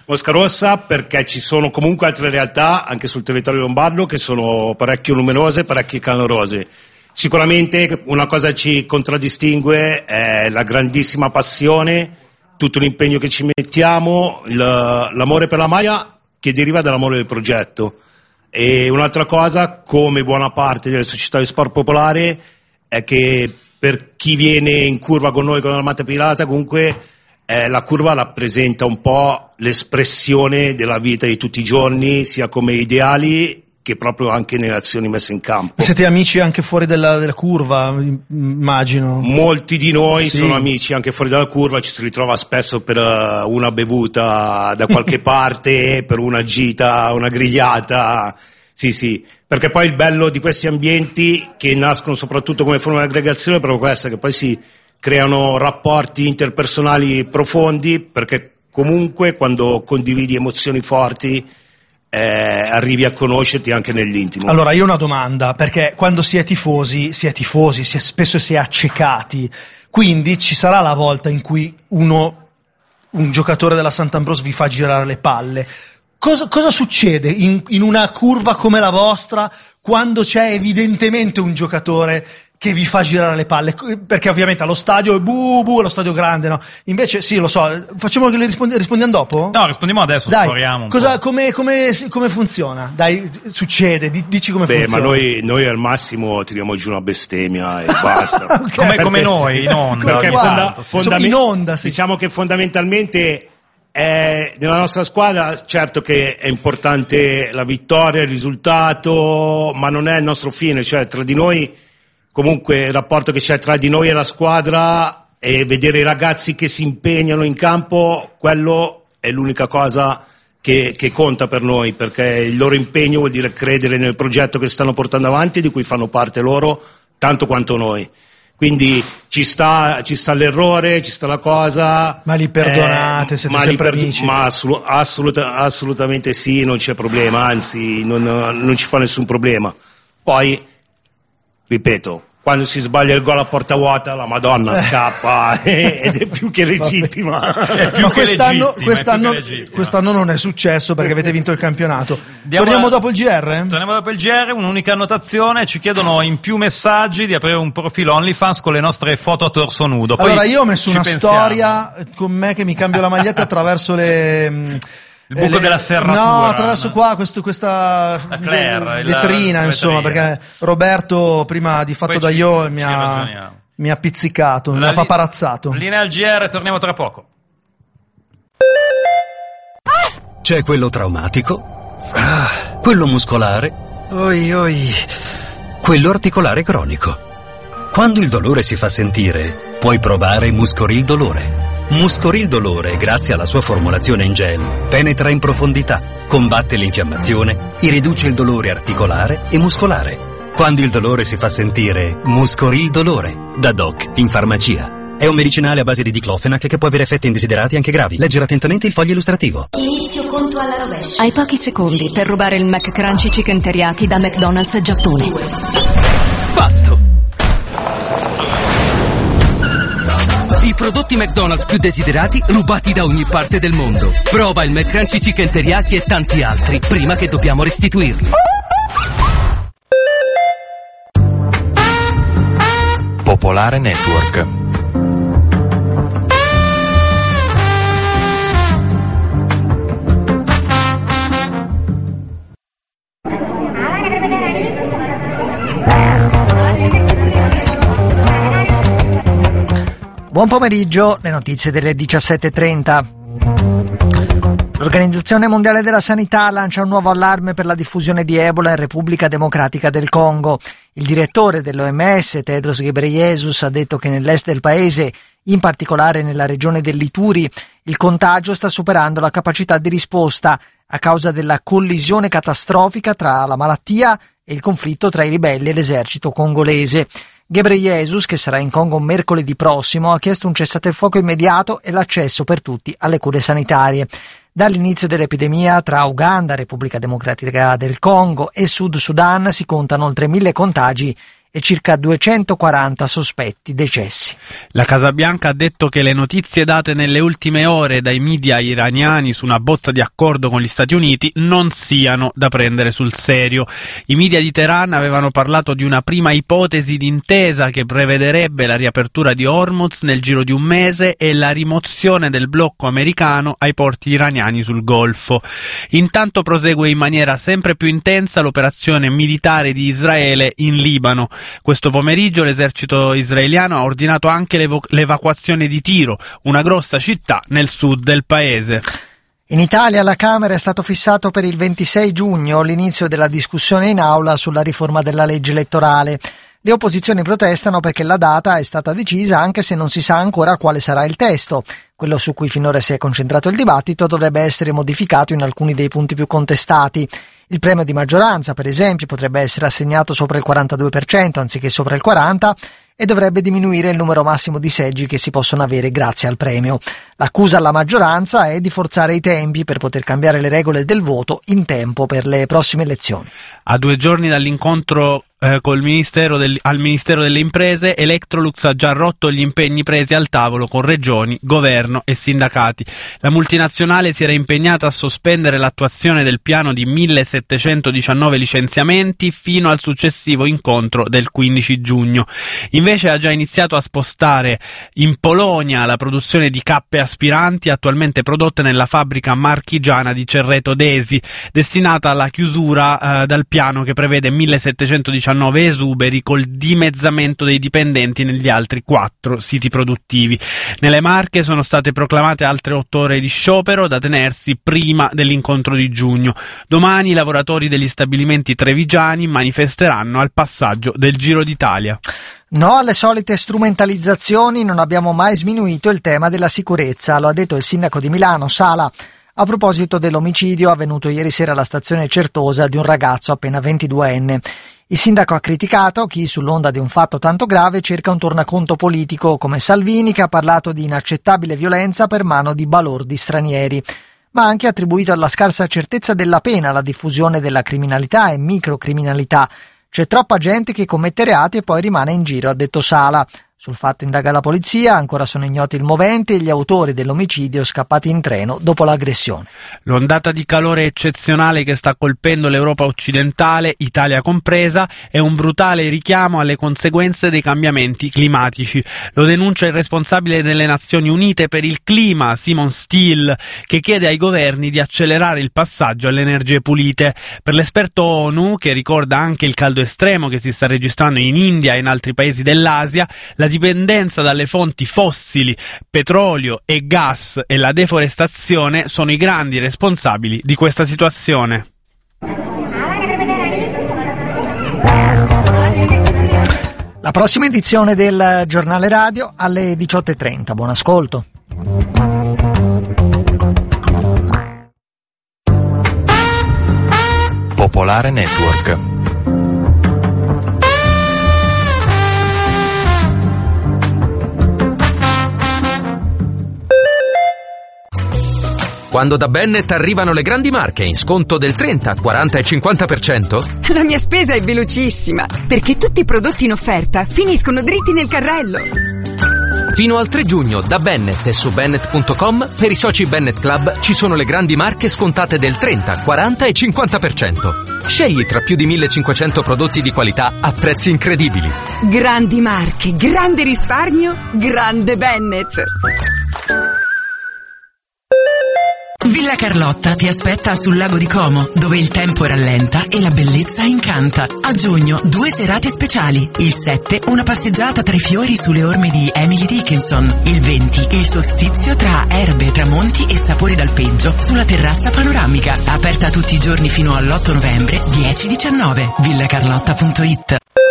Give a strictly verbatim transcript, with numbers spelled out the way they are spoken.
Mosca Rossa perché ci sono comunque altre realtà anche sul territorio lombardo che sono parecchio numerose, parecchio clamorose. Sicuramente una cosa ci contraddistingue è la grandissima passione, tutto l'impegno che ci mettiamo, l'amore per la maglia che deriva dall'amore del progetto. E un'altra cosa, come buona parte delle società di sport popolare, è che per chi viene in curva con noi con l'Armata Pirata comunque eh, la curva rappresenta un po' l'espressione della vita di tutti i giorni, sia come ideali che proprio anche nelle azioni messe in campo. Siete amici anche fuori della, della curva, immagino? Molti di noi sì. sono amici anche fuori dalla curva, ci si ritrova spesso per uh, una bevuta da qualche parte, per una gita, una grigliata, sì sì, perché poi il bello di questi ambienti che nascono soprattutto come forma di aggregazione è proprio questa, che poi si creano rapporti interpersonali profondi, perché comunque quando condividi emozioni forti Eh, arrivi a conoscerti anche nell'intimo. Allora io ho una domanda, perché quando si è tifosi si è tifosi, si è, spesso si è accecati, quindi ci sarà la volta in cui uno un giocatore della Sant'Ambrose vi fa girare le palle. Cosa, cosa succede in, in una curva come la vostra quando c'è evidentemente un giocatore che vi fa girare le palle? Perché ovviamente allo stadio è bu bu, allo stadio grande, no? Invece sì, lo so, facciamo che le rispondi- rispondiamo dopo? No, rispondiamo adesso, Dai, sforiamo un cosa, po'. come, come, come funziona? Dai, succede, dici come Beh, funziona. ma noi, noi al massimo tiriamo giù una bestemmia e basta. Okay. Come, Perché- come noi in onda. Perché ogni fonda- tanto, sì. fondament- in onda, sì. diciamo che fondamentalmente eh, nella nostra squadra certo che è importante la vittoria, il risultato, ma non è il nostro fine, cioè tra di noi comunque il rapporto che c'è tra di noi e la squadra e vedere i ragazzi che si impegnano in campo, quello è l'unica cosa che, che conta per noi, perché il loro impegno vuol dire credere nel progetto che stanno portando avanti, di cui fanno parte loro tanto quanto noi. Quindi ci sta, ci sta l'errore, ci sta la cosa. Ma li perdonate, eh, siete ma sempre li perdo- amici? Ma assolut- assoluta- assolutamente sì, non c'è problema, anzi non, non ci fa nessun problema. Poi ripeto, quando si sbaglia il gol a porta vuota la Madonna scappa ed è più che legittima. È più Ma che quest'anno, legittima, quest'anno, è più che legittima. quest'anno non è successo perché avete vinto il campionato. Andiamo Torniamo a- dopo il G R? Torniamo dopo il G R, un'unica annotazione, ci chiedono in più messaggi di aprire un profilo OnlyFans con le nostre foto a torso nudo. Poi Allora io ho messo ci una pensiamo. storia con me che mi cambio la maglietta attraverso le... mh, Il buco le- della serratura. No, attraverso qua questo, questa La Claire, il- vetrina, la insomma, vetrina. perché Roberto prima di Fatto Poi da ci- Io ci mi ha, ragioniamo. mi ha pizzicato, mi La ha li- paparazzato. Linea al G R, torniamo tra poco. C'è quello traumatico, ah, quello muscolare, oi oi, quello articolare cronico. Quando il dolore si fa sentire, puoi provare Muscoril Dolore. Muscoril Dolore, grazie alla sua formulazione in gel, penetra in profondità, combatte l'infiammazione e riduce il dolore articolare e muscolare. Quando il dolore si fa sentire, Muscoril Dolore, da Doc in farmacia. È un medicinale a base di diclofenac che può avere effetti indesiderati anche gravi. Leggere attentamente il foglio illustrativo. Inizio conto alla rovescia. Hai pochi secondi per rubare il McCrunchy Chicken Teriyaki da McDonald's Giappone. Fatto! I prodotti McDonald's più desiderati rubati da ogni parte del mondo. Prova il McCrunchy Chicken Teriyaki e tanti altri prima che dobbiamo restituirli. Popolare Network. Buon pomeriggio, le notizie delle diciassette e trenta. L'Organizzazione Mondiale della Sanità lancia un nuovo allarme per la diffusione di Ebola in Repubblica Democratica del Congo. Il direttore dell'O M S, Tedros Ghebreyesus, ha detto che nell'est del paese, in particolare nella regione dell'Ituri, il contagio sta superando la capacità di risposta a causa della collisione catastrofica tra la malattia e il conflitto tra i ribelli e l'esercito congolese. Ghebreyesus, che sarà in Congo mercoledì prossimo, ha chiesto un cessate il fuoco immediato e l'accesso per tutti alle cure sanitarie. Dall'inizio dell'epidemia tra Uganda, Repubblica Democratica del Congo e Sud Sudan si contano oltre mille contagi e circa duecentoquaranta sospetti decessi. La Casa Bianca ha detto che le notizie date nelle ultime ore dai media iraniani su una bozza di accordo con gli Stati Uniti non siano da prendere sul serio. I media di Teheran avevano parlato di una prima ipotesi di intesa che prevederebbe la riapertura di Hormuz nel giro di un mese e la rimozione del blocco americano ai porti iraniani sul Golfo. Intanto prosegue in maniera sempre più intensa l'operazione militare di Israele in Libano. Questo pomeriggio l'esercito israeliano ha ordinato anche l'evo- l'evacuazione di Tiro, una grossa città nel sud del paese. In Italia alla Camera è stato fissato per il ventisei giugno l'inizio della discussione in aula sulla riforma della legge elettorale. Le opposizioni protestano perché la data è stata decisa anche se non si sa ancora quale sarà il testo. Quello su cui finora si è concentrato il dibattito dovrebbe essere modificato in alcuni dei punti più contestati. Il premio di maggioranza, per esempio, potrebbe essere assegnato sopra il quarantadue per cento anziché sopra il quaranta per cento e dovrebbe diminuire il numero massimo di seggi che si possono avere grazie al premio. L'accusa alla maggioranza è di forzare i tempi per poter cambiare le regole del voto in tempo per le prossime elezioni. A due giorni dall'incontro eh, col ministero del, al Ministero delle Imprese, Electrolux ha già rotto gli impegni presi al tavolo con regioni, governo e sindacati. La multinazionale si era impegnata a sospendere l'attuazione del piano di millesettecentodiciannove licenziamenti fino al successivo incontro del quindici giugno. Invece ha già iniziato a spostare in Polonia la produzione di cappe aspiranti attualmente prodotte nella fabbrica marchigiana di Cerreto Desi, destinata alla chiusura eh, dal piano che prevede millesettecentodiciannove esuberi col dimezzamento dei dipendenti negli altri quattro siti produttivi. Nelle Marche sono state proclamate altre otto ore di sciopero da tenersi prima dell'incontro di giugno. Domani i lavoratori degli stabilimenti trevigiani manifesteranno al passaggio del Giro d'Italia. No alle solite strumentalizzazioni, non abbiamo mai sminuito il tema della sicurezza, lo ha detto il sindaco di Milano, Sala, a proposito dell'omicidio avvenuto ieri sera alla stazione Certosa di un ragazzo appena ventiduenne. Il sindaco ha criticato chi, sull'onda di un fatto tanto grave, cerca un tornaconto politico, come Salvini, che ha parlato di inaccettabile violenza per mano di balordi stranieri, ma ha anche attribuito alla scarsa certezza della pena la diffusione della criminalità e microcriminalità. C'è troppa gente che commette reati e poi rimane in giro, ha detto Sala. Sul fatto indaga la polizia, ancora sono ignoti il movente e gli autori dell'omicidio scappati in treno dopo l'aggressione. L'ondata di calore eccezionale che sta colpendo l'Europa occidentale, Italia compresa, è un brutale richiamo alle conseguenze dei cambiamenti climatici. Lo denuncia il responsabile delle Nazioni Unite per il clima, Simon Steele, che chiede ai governi di accelerare il passaggio alle energie pulite. Per l'esperto ONU, che ricorda anche il caldo estremo che si sta registrando in India e in altri paesi dell'Asia, la dipendenza dalle fonti fossili, petrolio e gas e la deforestazione sono i grandi responsabili di questa situazione. La prossima edizione del Giornale Radio alle diciotto e trenta. Buon ascolto. Popolare Network. Quando da Bennett arrivano le grandi marche in sconto del trenta, quaranta e cinquanta per cento? La mia spesa è velocissima, perché tutti i prodotti in offerta finiscono dritti nel carrello. Fino al tre giugno da Bennett e su Bennett punto com per i soci Bennett Club ci sono le grandi marche scontate del trenta, quaranta e cinquanta per cento. Scegli tra più di millecinquecento prodotti di qualità a prezzi incredibili. Grandi marche, grande risparmio, grande Bennett. Villa Carlotta ti aspetta sul lago di Como, dove il tempo rallenta e la bellezza incanta. A giugno due serate speciali. Il sette una passeggiata tra i fiori sulle orme di Emily Dickinson. Il venti il solstizio tra erbe, tramonti e sapori d'alpeggio sulla terrazza panoramica. Aperta tutti i giorni fino all'otto novembre, dieci diciannove. villacarlotta punto it.